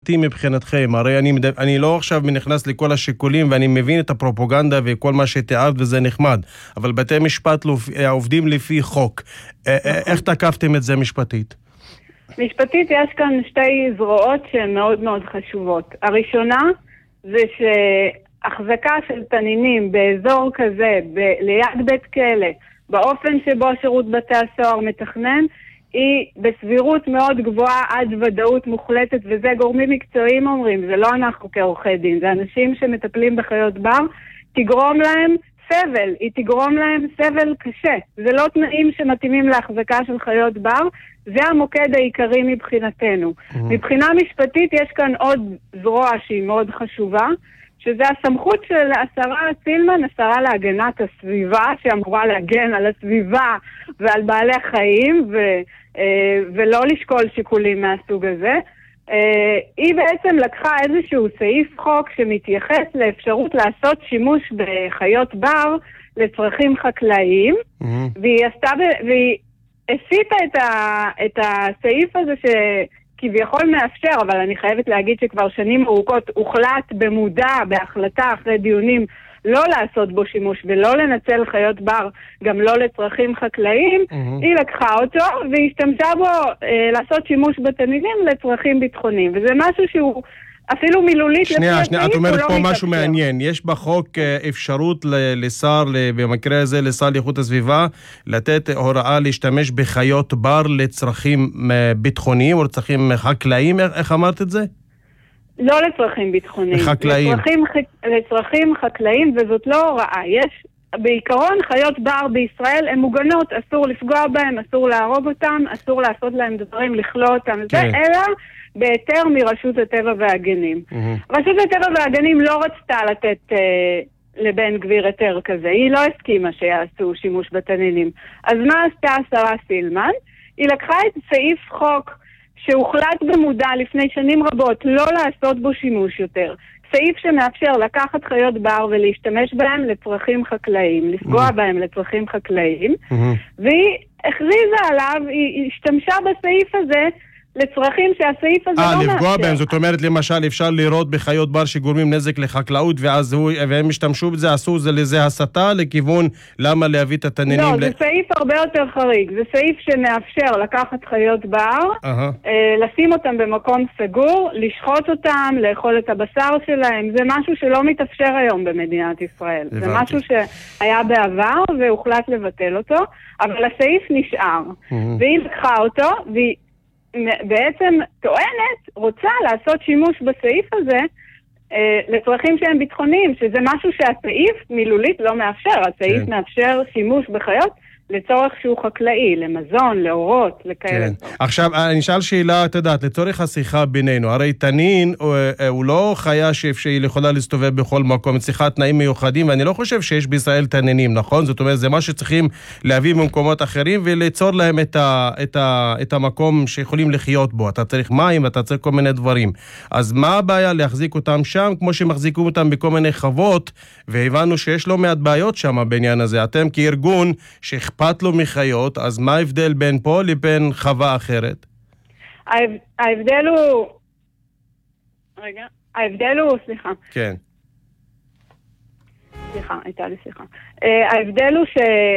משפטי מבחינתכם? הרי אני לא עכשיו נכנס לכל השיקולים, ואני מבין את הפרופוגנדה וכל מה שתיארת, וזה נחמד. אבל בתי משפט עובדים לפי חוק. איך תקפתם את זה משפטית? משפטית יש כאן שתי זרועות שהן מאוד מאוד חשובות. הראשונה זה שהחזקה של תנינים באזור כזה, ליד בית כלא, באופן שבו שירות בתי הסוהר מתכנן, היא בסבירות מאוד גבוהה עד ודאות מוחלטת, וזה גורמים מקצועיים אומרים, זה לא אנחנו כעורכי דין, זה אנשים שמטפלים בחיות בר, תגרום להם סבל, היא תגרום להם סבל קשה. זה לא תנאים שמתאימים להחזקה של חיות בר, זה המוקד העיקרי מבחינתנו. מבחינה משפטית יש כאן עוד זרוע שהיא מאוד חשובה, שזה הסמכות של השרה סילמן, השרה להגנת הסביבה, שאמורה להגן על הסביבה ועל בעלי חיים, ולא לשקול שיקולים מהסוג הזה. היא בעצם לקחה איזשהו סעיף חוק שמתייחס לאפשרות לעשות שימוש בחיות בר לצרכים חקלאיים, והיא הסיטה את הסעיף הזה שכביכול מאפשר, אבל אני חייבת להגיד שכבר שנים ארוכות הוחלט במודע, בהחלטה אחרי דיונים, לא לעשות בו שימוש ולא לנצל חיות בר גם לא לצרכים חקלאיים, היא לקחה אותו והשתמשה בו לעשות שימוש בתנינים לצרכים ביטחוניים, וזה משהו שהוא אפילו מילולית... שנייה, את אומרת פה משהו מעניין. יש בחוק אפשרות לשר, במקרה הזה לשר לאיכות הסביבה, לתת הוראה להשתמש בחיות בר לצרכים ביטחוניים או לצרכים חקלאיים, איך אמרת את זה? לא לצרכים ביטחוניים, לצרכים חקלאיים, וזאת לא הוראה. יש בעיקרון חיות בר בישראל הן מוגנות, אסור לפגוע בהן, אסור להרוג אותן, אסור לעשות להן דברים, לכלוא אותן, זה אלא בהיתר מרשות הטבע והגנים. רשות הטבע והגנים לא רצתה לתת לבן גביר היתר כזה, היא לא הסכימה שיעשו שימוש בתנינים. אז מה עשתה השרה סילמן? היא לקחה את סעיף חוק שהוחלט במודע לפני שנים רבות לא לעשות בו שימוש יותר. סעיף שמאפשר לקחת חיות בר ולהשתמש בהם לצרכים חקלאיים, לפגוע בהם לצרכים חקלאיים, והיא הכריזה עליו, היא השתמשה בסעיף הזה לצרכים שהסעיף הזה לא מאפשר. לפגוע בהם, זאת אומרת למשל אפשר לירות בחיות בר שגורמים נזק לחקלאות, והם השתמשו בזה, עשו לזה הסתה לכיוון למה להביא את התנינים. לא, זה סעיף הרבה יותר חריג, זה סעיף שמאפשר לקחת חיות בר, לשים אותם במקום סגור, לשחוט אותם, לאכול את הבשר שלהם, זה משהו שלא מתאפשר היום במדינת ישראל. זה משהו שהיה בעבר והוחלט לבטל אותו, אבל הסעיף נשאר. והיא לקחה אותו, והיא בעצם טוענת, רוצה לעשות שימוש בסעיף הזה לצרכים שהם ביטחוניים, שזה משהו שהסעיף מילולית לא מאפשר. הסעיף מאפשר שימוש בחיות לצורך שהוא חקלאי, למזון, לאורות, לכאלה. עכשיו, אני אשאל שאלה, את יודעת, לצורך השיחה בינינו, הרי תנין הוא לא חיה שהיא יכולה להסתובב בכל מקום, צריכה תנאים מיוחדים, ואני לא חושב שיש בישראל תנינים, נכון? זאת אומרת, זה מה שצריכים להביא ממקומות אחרים, וליצור להם את המקום שיכולים לחיות בו. אתה צריך מים, אתה צריך כל מיני דברים. אז מה הבעיה להחזיק אותם שם, כמו שמחזיקו אותם בכל מיני חוות, והבנו שיש לא מעט בעיות שם בעניין הזה. אתם כארגון שאכפת לו מחיות, אז מה ההבדל בין פה לבין חווה אחרת? ההבדל הוא... רגע, ההבדל הוא... סליחה. כן. סליחה, הייתה לי שיחה. ההבדל הוא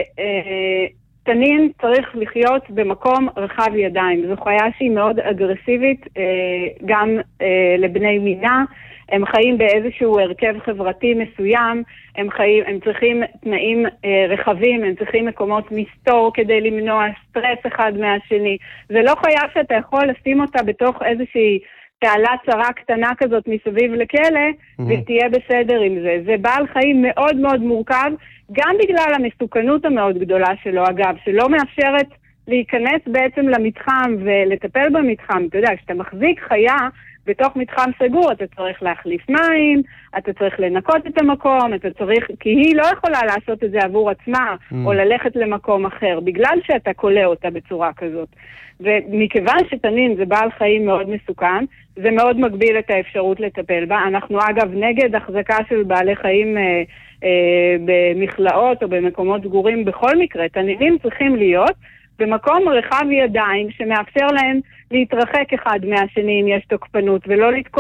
תנין צריך לחיות במקום רחב ידיים. זו חיה שהיא מאוד אגרסיבית, גם לבני מינה. הם חיים באיזשהו הרכב חברתי מסוים, הם צריכים תנאים רחבים, הם צריכים מקומות מסתור כדי למנוע סטרס אחד מהשני. זה לא חיה שאתה יכול לשים אותה בתוך איזושהי תעלה צרה קטנה כזאת מסביב לכלא, ותהיה בסדר עם זה. זה בעל חיים מאוד מאוד מורכב, גם בגלל המסוכנות המאוד גדולה שלו, אגב, שלא מאפשרת להיכנס בעצם למתחם ולטפל במתחם. אתה יודע, כשאתה מחזיק חיה בתוך מתחם סגור, אתה צריך להחליף מים, אתה צריך לנקות את המקום, אתה צריך, כי היא לא יכולה לעשות את זה עבור עצמה, או ללכת למקום אחר, בגלל שאתה קולה אותה בצורה כזאת. ומכיוון שתנין זה בעל חיים מאוד מסוכן, זה מאוד מגביל את האפשרות לטפל בה. אנחנו אגב נגד החזקה של בעלי חיים במכלאות או במקומות סגורים בכל מקרה. תנינים צריכים להיות במקום רחב ידיים שמאפשר להם להתרחק אחד מהשני אם יש תוקפנות, ולא לתקוף